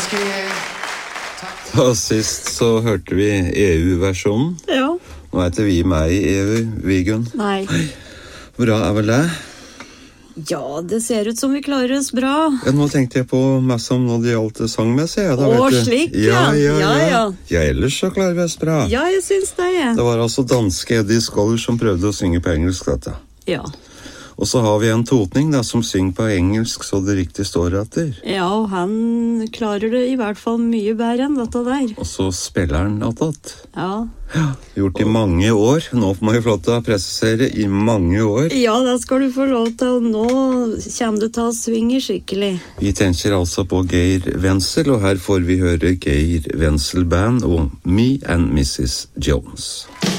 Og sist så hørte vi EU-versjonen. Ja. Nå er ikke vi med i EU, Vigun. Nei. Bra er vel det? Ja, det ser ut som vi klarer oss bra. Ja, nå tenkte jeg på meg som når det gjaldt sangmessig. Ja, slik, ja. Ja, ellers så klarer vi oss bra. Ja, jeg synes det. Det var altså danske Eddie Scholler som prøvde å synge på engelsk, dette. Ja. Og så har vi en totning da, som synger på engelsk, så det riktig står etter. Ja, og han klarer det i hvert fall mye bedre enn dette der. Og så spiller han attåt. Ja. Gjort i mange år. Nå må jeg få lov til å presisere i mange år. Ja, det skal du få lov til, og nå kommer du til å svinge skikkelig. Vi tenker altså på Geir Wenzel, og her får vi høre Geir Wenzel Band og Me and Mrs. Jones.